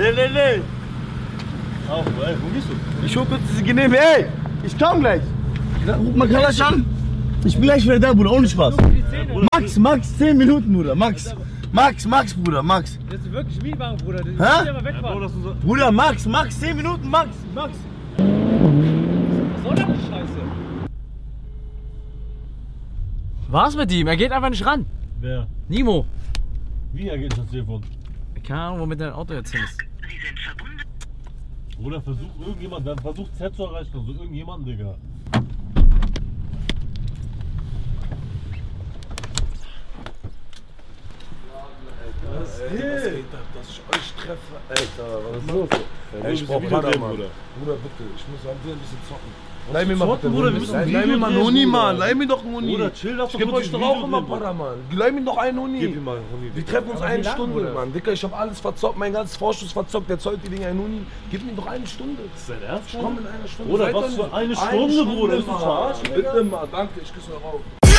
Nee. Ach, ey, wo gehst du? Ich hol kurz diese Genehme, ey! Ich komm gleich! Ruf mal Kalasch an! Ich bin gleich wieder da, Bruder, ohne Spaß! Max, 10 Minuten, Bruder, Max, Bruder, Max! Das ist wirklich Mietwagen, Bruder. Hä? Ja, mal wegfahren. Bruder, Max, 10 Minuten, Max! Was soll denn die Scheiße? Was mit ihm? Er geht einfach nicht ran. Wer? Nimo. Wie ergeht das Telefon? Keine Ahnung, womit dein Auto jetzt hin ist. Oder versucht irgendjemand, dann versucht Z zu erreichen, also irgendjemanden, Digga. Was geht ab, dass ich euch treffe? Alter, was ist los? Ey, Ich brauch Bruder. Bruder, bitte, ich muss ein bisschen zocken. Leih mir mal zocken, bitte, Bruder, wir müssen Leih mir mal einen Huni, Mann. Leih mir doch einen Huni. Bruder, chill, lass Ich doch geb kurz euch ein doch auch Video immer drehen, Para, Mann. Leih mir doch einen Huni. Gib ihm mal einen Huni. Wir treffen uns eine Stunde, Bruder? Mann. Dicker, ich hab alles verzockt, mein ganzes Vorschuss verzockt. Der zollt die Dinger einen Huni. Gib mir doch eine Stunde. Ist dein Ernst? Ich komm in einer Stunde. Bruder, Seid was doch für nicht- eine Stunde, Bruder? Bist du Mann. verarscht, Digga? Bitte mal, danke, ich küsse euch auf.